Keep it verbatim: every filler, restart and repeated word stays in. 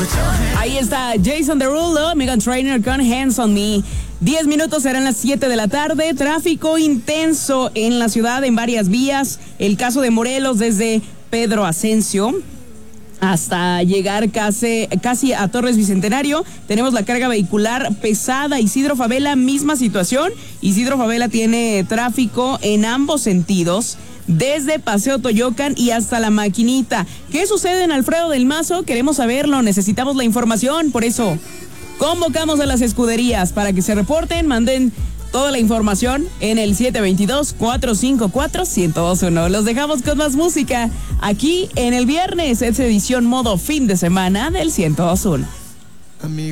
Ahí está Jason Derulo, Meghan Trainor con Hands on Me. Diez minutos serán las siete de la tarde. Tráfico intenso en la ciudad en varias vías. El caso de Morelos desde Pedro Ascencio hasta llegar casi, casi a Torres Bicentenario. Tenemos la carga vehicular pesada. Isidro Favela, misma situación. Isidro Favela tiene tráfico en ambos sentidos, desde Paseo Toyocan y hasta La Maquinita. ¿Qué sucede en Alfredo del Mazo? Queremos saberlo, necesitamos la información. Por eso convocamos a las escuderías para que se reporten, manden toda la información en el siete dos dos, cuatro cinco cuatro, uno cero dos uno. Los dejamos con más música aquí en el viernes, esta edición modo fin de semana del ciento dos punto uno.